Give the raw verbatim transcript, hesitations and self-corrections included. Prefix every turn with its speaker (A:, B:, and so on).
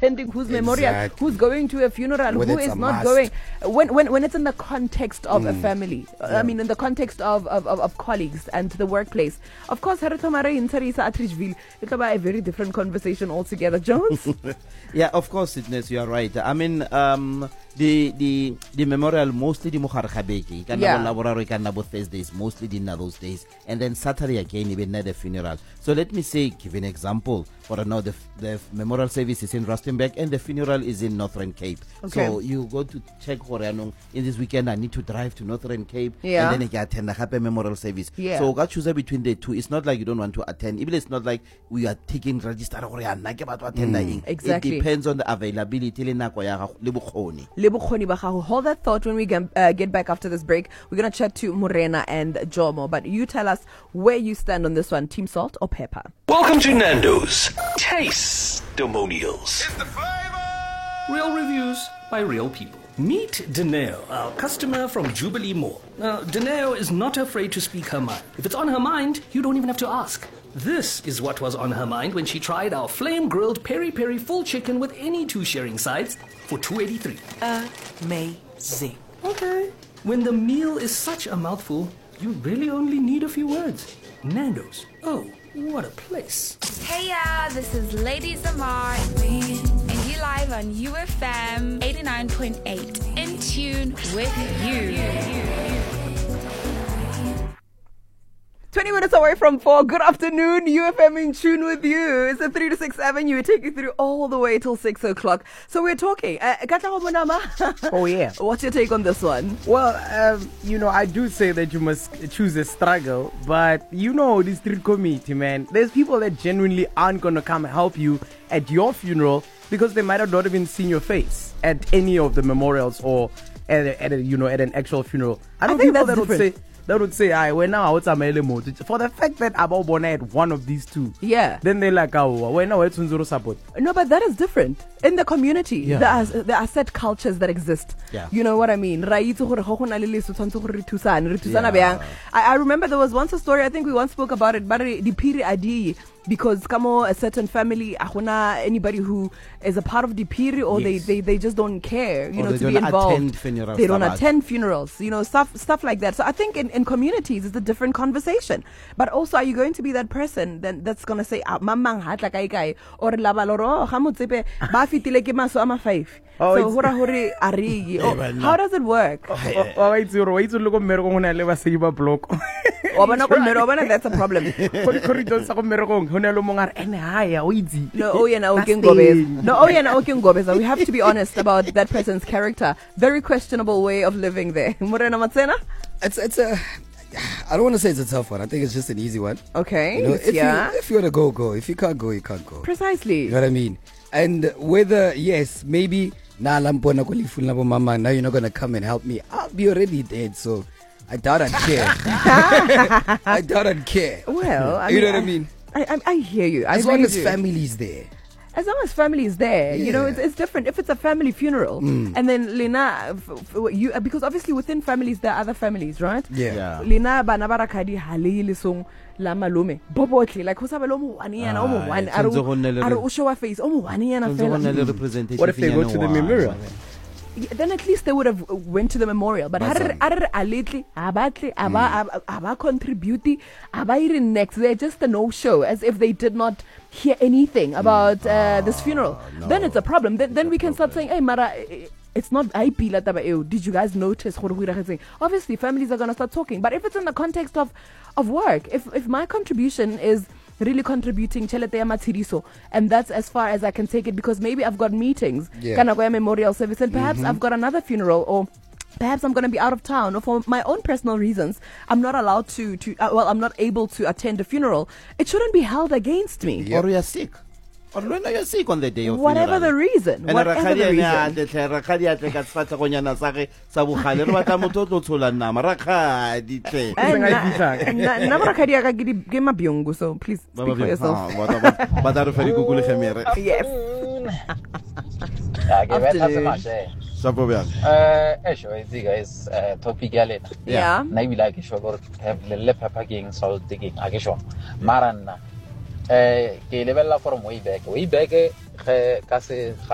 A: attending whose memorial,
B: Exactly.
A: who's going to a funeral,
B: Whether
A: who
B: it's
A: is
B: a
A: not
B: must.
A: going. When when when it's in the context of
B: Mm.
A: a family, I mean, in the context of of, of, of colleagues and the workplace, of course, Haratomare in Teresa Atridgeville, it's about a very different conversation altogether. Jones.
C: Yeah, of course, Sitness, you are right. I mean, um, the the the memorial mostly the Mukharkhabeki,
A: Yeah.
C: Laboratory Kanabo Thursdays, mostly in those days, and then Saturday again, even at the funeral. So let me say, give an example. For now, the, the memorial service is in Rustenburg and the funeral is in Northern Cape.
A: Okay.
C: So you go to check Horanong in this weekend. I need to drive to Northern Cape,
A: Yeah.
C: and then I can attend the happy memorial service.
A: Yeah.
C: So got choose between the two. It's not like you don't want to attend. Even it's not like we are taking register. Mm.
A: Exactly.
C: It depends on the availability. le nako ya gago, le bokgoni.
A: Le bokgoni ba gago. Hold that thought. When we get, uh, get back after this break, we're going to chat to Morena and Jomo. But you tell us where you stand on this one, Team Salt or Pepper?
D: Welcome to Nando's Taste-Demonials.
E: Real reviews by real people. Meet Daneo, our customer from Jubilee Mall. Now, Daneo is not afraid to speak her mind. If it's on her mind, you don't even have to ask. This is what was on her mind when she tried our flame-grilled peri-peri full chicken with any two sharing sides for two eighty-three.
F: Amazing.
E: Okay. When the meal is such a mouthful, you really only need a few words. Nando's. Oh, what a place.
G: Hey y'all, this is Lady Zamar, and you live on U F M eighty-nine point eight. In tune with you.
A: twenty minutes away from four. Good afternoon, U F M in tune with you. It's a three to six Avenue. We take you through all the way till six o'clock. So we're talking. Uh, Katlaho Monama.
B: Oh, yeah.
A: What's your take on this one?
B: Well, um, you know, I do say that you must choose a struggle, but you know, this street committee, man, there's people that genuinely aren't going to come and help you at your funeral because they might have not even seen your face at any of the memorials or at, a, at a, you know, at an actual funeral. I know
A: I think
B: people
A: that's
B: that would
A: different.
B: say, that would say, I when now what's a for the fact that Abo Bona had one of these two.
A: Yeah.
B: Then they're like, oh, when now it's Unzuru support.
A: No, but that is different. In the community,
B: Yeah.
A: there, are, there are set cultures that exist.
C: Yeah.
A: You know what I mean? Ra itse gore go go na le leso tshwantse gore re thusane, re thusana
C: Yeah.
A: byang. I, I remember there was once a story, I think we once spoke about it, but the piri adi, because kamo a certain family, ahuna anybody who is a part of the piri or
C: Yes.
A: they, they, they just don't care, you
C: Or
A: know,
C: they
A: to be
C: don't
A: involved.
C: attend funerals,
A: They don't
C: Tabat.
A: attend funerals, you know, stuff stuff like that. So I think in, in communities it's a different conversation. But also, are you going to be that person then that's going to say, ah, mamang hatla kai kai, or labaloro, hamutsepe, ba fitile ke maso ama five.
B: Oh,
A: So
B: it's-
A: hora hore arigi. Oh, how does it work?
B: Oh, wait, zero. Wait, look at Mergon and Leva Siba block.
A: Obana ko mero, obana, that's a problem.
B: Corridors of Mergon, Honelo Mongar, and higher, easy.
A: No, oh yeah, no,
B: That's
A: okay,
B: the-
A: Ngobes. No, oh yeah, no, okay, Ngobes. We have to be honest about that person's character. Very questionable way of living there. Morena Matsena?
F: It's it's a. I don't want to say it's a tough one. I think it's just an easy one.
A: Okay,
F: You know, if
A: yeah.
F: you if you want to go, go. If you can't go, you can't go.
A: Precisely.
F: You know what I mean? And whether yes, maybe na lampona ko lifu na bo mama, now you're not gonna come and help me. I'll be already dead, so I doubt I'd care. I doubt I'd care.
A: Well, I
F: you
A: mean,
F: know what I mean?
A: I, I, I hear you. I
F: As long
A: really
F: as
A: do.
F: family's there.
A: As long as family is there, you know,
F: Yeah.
A: it's, it's different. If it's a family funeral, and then Lena, f- f- you uh, because obviously within families there are other families, right?
F: Yeah.
C: Yeah.
A: Lena bana barakadi hale lisong la malume bobotle like ho sa belo mo wani yana o mo
C: Ah,
A: wani
C: tshwantse go nne le
A: are
C: re-
A: o show face o mo wani yana
C: Tshwantse go nne
A: fela.
C: le representative
B: What if they go
C: nyana
B: to the
C: one.
B: memorial?
A: Yeah, then at least they would have went to the memorial. But are are aletli abatli aba aba contribute aba iri next. They're just a no show, as if they did not hear anything about uh, this funeral. Then it's a problem. Then then we can start saying, hey Mara, it's not I P la taba eo. Did you guys notice? Obviously, families are gonna start talking. But if it's in the context of of work, if if my contribution is really contributing chelete ya matshidiso, and that's as far as I can take it, because maybe I've got meetings,
F: Yeah.
A: kana go ya memorial service, and perhaps I've got another funeral, or perhaps I'm going to be out of town, or for my own personal reasons I'm not allowed to to uh, well I'm not able to attend a funeral. It shouldn't be held against me.
C: Or you're sick. Or when you're sick on the day of
A: Whatever the
C: funeral.
A: reason,
C: And
A: whatever the reason.
C: rakgadi a tle ka sefatlhegonyana sa ge sa bogale re batla motho o tlo tshola nama rakgadi tle
A: Eh,
B: Seng a
A: na-
B: fihlang.
A: na- nna morakgadi ya ka ke di- ke mabiongo, so please
C: Ba-
A: speak
C: ba-
A: for yourself.
C: ah, ba- ba- ba tla re fa dikuku le femere.
A: Yes.
H: Ya ke betha se
A: Afternoon.
H: mashe.
C: Shapo bjang.
H: Eh esho itse guys eh topic ya lena.
A: Yeah.
H: Na ibile ke sho gore have le pepper king salt king a ke sho. Mara nna eh ke lebella from way back. Way back ge ka se